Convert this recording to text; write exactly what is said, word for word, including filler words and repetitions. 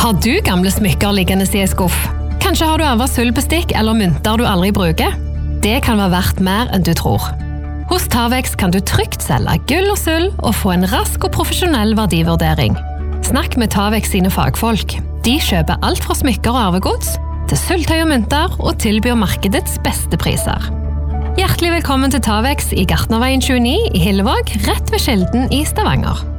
Har du gamle smykker liggende i en skuff? Kanskje har du arvet sølvbestikk eller mynter du aldri bruker? Det kan være verdt mer enn du tror. Hos Tavex kan du trygt selge gull og sølv og få en rask og profesjonell verdivurdering. Snakk med Tavex sine fagfolk. De kjøper alt fra smykker og arvegods til sølvtøy og mynter og tilbyr markedets beste priser. Hjertelig velkommen til Tavex i Gartnerveien tjueni i Hillevåg, rett ved Skjelden i Stavanger.